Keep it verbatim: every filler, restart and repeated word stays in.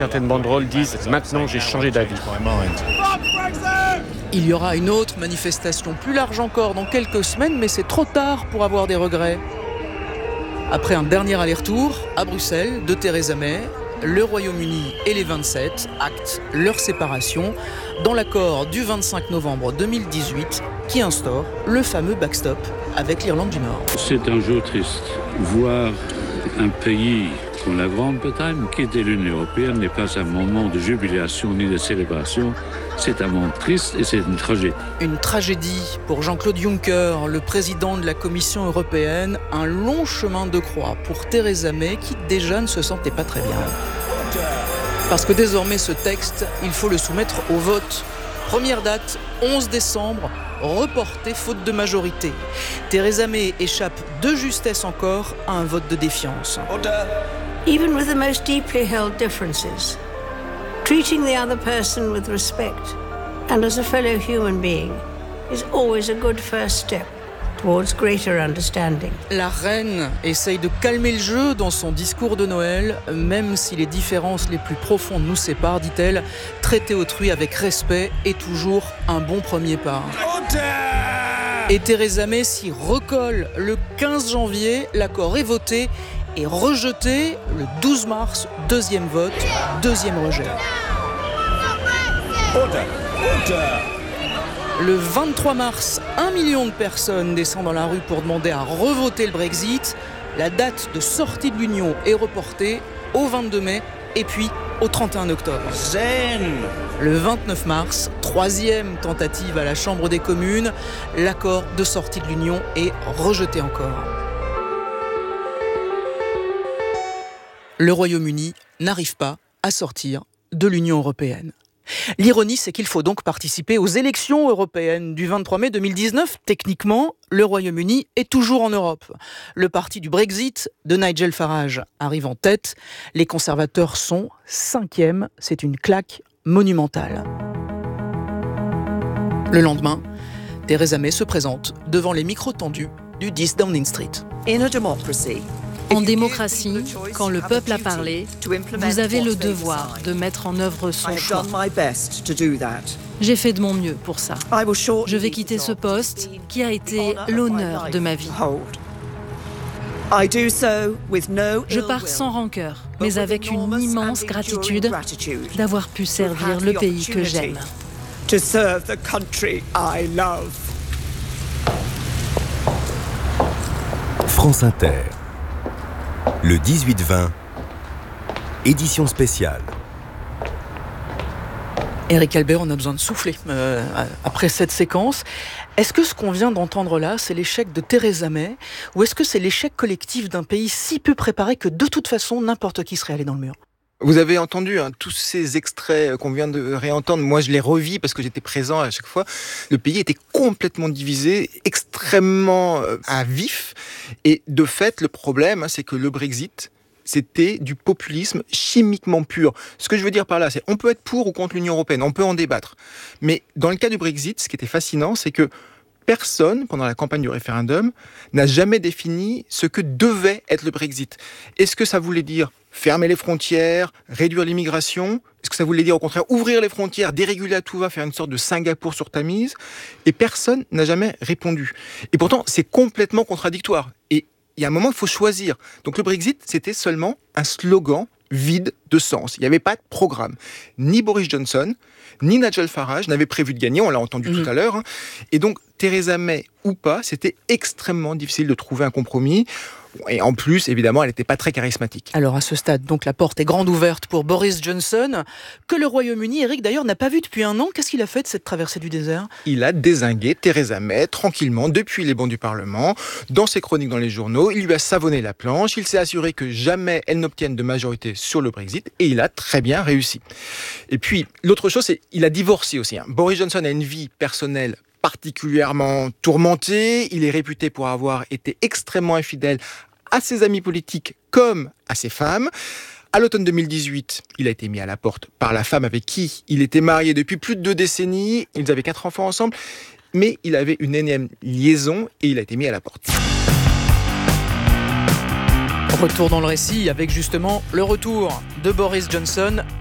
Certaines banderoles disent « Maintenant, j'ai changé d'avis ». Il y aura une autre manifestation plus large encore dans quelques semaines, mais c'est trop tard pour avoir des regrets. Après un dernier aller-retour à Bruxelles de Theresa May, le Royaume-Uni et les vingt-sept actent leur séparation dans l'accord du vingt-cinq novembre deux mille dix-huit qui instaure le fameux backstop avec l'Irlande du Nord. C'est un jour triste. Voir un pays comme la Grande-Bretagne quitter l'Union européenne n'est pas un moment de jubilation ni de célébration. C'est un moment triste et c'est une tragédie. Une tragédie pour Jean-Claude Juncker, le président de la Commission européenne. Un long chemin de croix pour Theresa May qui déjà ne se sentait pas très bien. Parce que désormais ce texte, il faut le soumettre au vote. Première date, onze décembre, reporté faute de majorité. Theresa May échappe de justesse encore à un vote de défiance. Even with the most deeply held differences, treating the other person with respect and as a fellow human being is always a good first step towards greater understanding. La reine essaye de calmer le jeu dans son discours de Noël, même si les différences les plus profondes nous séparent, dit-elle. Traiter autrui avec respect est toujours un bon premier pas. Et Theresa May s'y recolle le quinze janvier. L'accord est voté et rejeté le douze mars. Deuxième vote, deuxième rejet. Order, order. Le vingt-trois mars, un million de personnes descendent dans la rue pour demander à revoter le Brexit. La date de sortie de l'Union est reportée au vingt-deux mai et puis au trente et un octobre. Zen. Le vingt-neuf mars, troisième tentative à la Chambre des communes. L'accord de sortie de l'Union est rejeté encore. Le Royaume-Uni n'arrive pas à sortir de l'Union européenne. L'ironie, c'est qu'il faut donc participer aux élections européennes du vingt-trois mai deux mille dix-neuf. Techniquement, le Royaume-Uni est toujours en Europe. Le parti du Brexit de Nigel Farage arrive en tête. Les conservateurs sont cinquième. C'est une claque monumentale. Le lendemain, Theresa May se présente devant les micros tendus du dix Downing Street. In a democracy, En démocratie, quand le peuple a parlé, vous avez le devoir de mettre en œuvre son choix. J'ai fait de mon mieux pour ça. Je vais quitter ce poste qui a été l'honneur de ma vie. Je pars sans rancœur, mais avec une immense gratitude d'avoir pu servir le pays que j'aime. France Inter. Le dix-huit vingt, édition spéciale. Éric Albert, on a besoin de souffler euh, après cette séquence. Est-ce que ce qu'on vient d'entendre là, c'est l'échec de Theresa May, ou est-ce que c'est l'échec collectif d'un pays si peu préparé que de toute façon, n'importe qui serait allé dans le mur ? Vous avez entendu hein, tous ces extraits qu'on vient de réentendre. Moi, je les revis parce que j'étais présent à chaque fois. Le pays était complètement divisé, extrêmement euh, à vif. Et de fait, le problème, hein, c'est que le Brexit, c'était du populisme chimiquement pur. Ce que je veux dire par là, c'est on peut être pour ou contre l'Union européenne, on peut en débattre. Mais dans le cas du Brexit, ce qui était fascinant, c'est que personne, pendant la campagne du référendum, n'a jamais défini ce que devait être le Brexit. Est-ce que ça voulait dire fermer les frontières, réduire l'immigration ? Est-ce que ça voulait dire au contraire ouvrir les frontières, déréguler à tout va, faire une sorte de Singapour sur Tamise ? Et personne n'a jamais répondu. Et pourtant, c'est complètement contradictoire. Et il y a un moment, il faut choisir. Donc le Brexit, c'était seulement un slogan vide de sens. Il n'y avait pas de programme. Ni Boris Johnson, ni Nigel Farage n'avaient prévu de gagner, on l'a entendu mmh. tout à l'heure. Hein. Et donc, Theresa May ou pas, c'était extrêmement difficile de trouver un compromis. Et en plus, évidemment, elle n'était pas très charismatique. Alors à ce stade, donc la porte est grande ouverte pour Boris Johnson, que le Royaume-Uni, Eric d'ailleurs, n'a pas vu depuis un an. Qu'est-ce qu'il a fait de cette traversée du désert ? Il a dézingué Theresa May tranquillement depuis les bancs du Parlement, dans ses chroniques dans les journaux. Il lui a savonné la planche, il s'est assuré que jamais elle n'obtienne de majorité sur le Brexit, et il a très bien réussi. Et puis, l'autre chose, c'est qu'il a divorcé aussi. Hein. Boris Johnson a une vie personnelle particulièrement tourmenté. Il est réputé pour avoir été extrêmement infidèle à ses amis politiques comme à ses femmes. À l'automne deux mille dix-huit, il a été mis à la porte par la femme avec qui il était marié depuis plus de deux décennies. Ils avaient quatre enfants ensemble, mais il avait une énième liaison et il a été mis à la porte. Retour dans le récit avec justement le retour de Boris Johnson